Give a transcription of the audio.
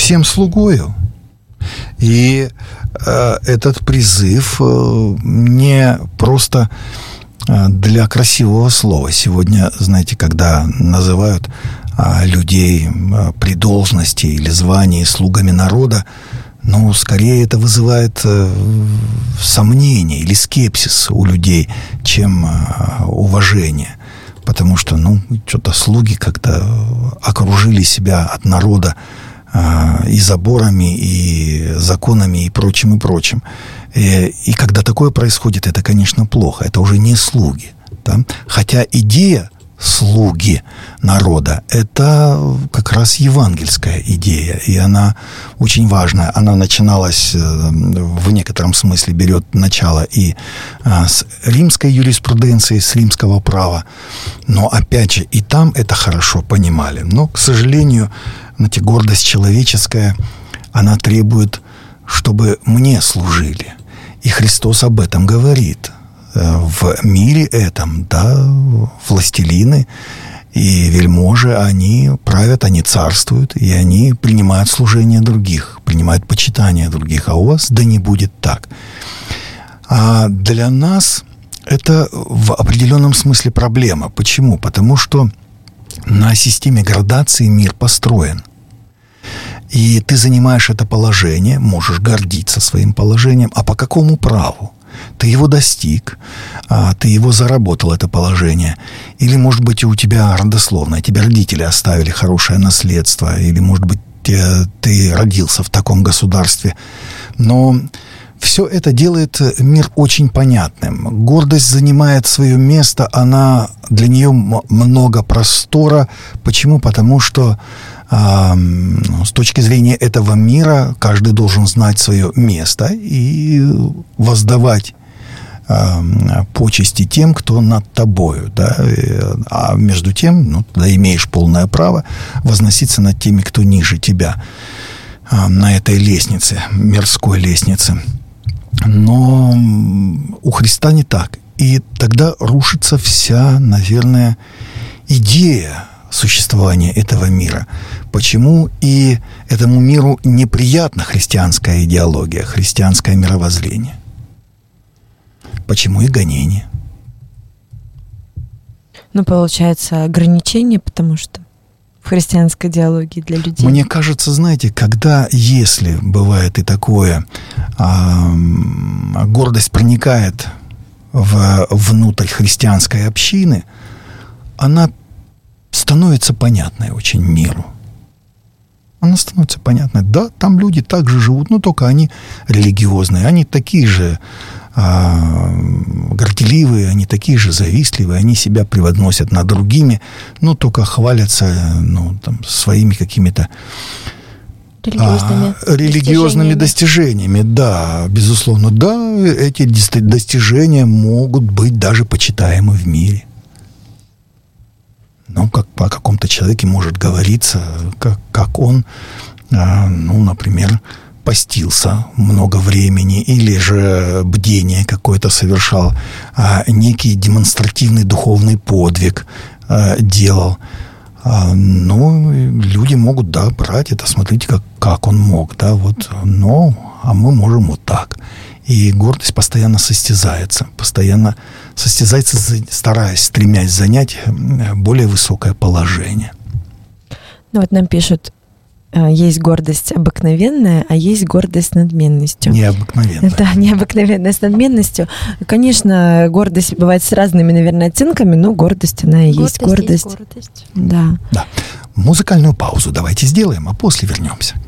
всем слугою. И этот призыв не просто для красивого слова. Сегодня, знаете, когда называют людей при должности или звании слугами народа, скорее это вызывает сомнение или скепсис у людей, чем уважение. Потому что, что-то слуги как-то окружили себя от народа и заборами, и законами, и прочим, и прочим. И когда такое происходит, это, конечно, плохо. Это уже не слуги. Да? Хотя идея слуги народа – это как раз евангельская идея. И она очень важная. Она начиналась, в некотором смысле, берет начало и с римской юриспруденции, с римского права. Но, опять же, и там это хорошо понимали. Но, к сожалению, гордость человеческая, она требует, чтобы мне служили. И Христос об этом говорит. В мире этом, властелины и вельможи, они правят, они царствуют, и они принимают служение других, принимают почитание других. А у вас да не будет так. А для нас это в определенном смысле проблема. Почему? Потому что на системе градации мир построен. И ты занимаешь это положение, можешь гордиться своим положением. А по какому праву? Ты его достиг, ты его заработал, это положение. Или, может быть, у тебя родословное, тебе родители оставили хорошее наследство, или, может быть, ты родился в таком государстве. Но все это делает мир очень понятным. Гордость занимает свое место, для нее много простора. Почему? Потому что с точки зрения этого мира каждый должен знать свое место и воздавать почести тем, кто над тобою, да? А между тем, тогда имеешь полное право возноситься над теми, кто ниже тебя на этой лестнице, мирской лестнице. Но у Христа не так. И тогда рушится вся, наверное, идея существования этого мира. Почему и этому миру неприятна христианская идеология, христианское мировоззрение? Почему и гонение? Получается, ограничение, потому что в христианской идеологии для людей. Мне кажется, знаете, если бывает и такое, гордость проникает внутрь христианской общины, она становится понятной очень миру. Она становится понятной. Да, там люди так же живут, но только они религиозные. Они такие же горделивые, они такие же завистливые, они себя превозносят над другими, но только хвалятся своими какими-то религиозными достижениями. Да, безусловно. Да, эти достижения могут быть даже почитаемы в мире. Как о каком-то человеке может говориться, как он, например, постился много времени, или же бдение какое-то совершал, некий демонстративный духовный подвиг делал. Люди могут, брать это, смотрите, как он мог, а мы можем вот так. И гордость постоянно состязается, стремясь занять более высокое положение. Нам пишут, есть гордость обыкновенная, а есть гордость с надменностью. Необыкновенная. Да, необыкновенная с надменностью. Конечно, гордость бывает с разными, наверное, оттенками, но гордость, она и есть гордость. Есть гордость. Да. Музыкальную паузу давайте сделаем, а после вернемся.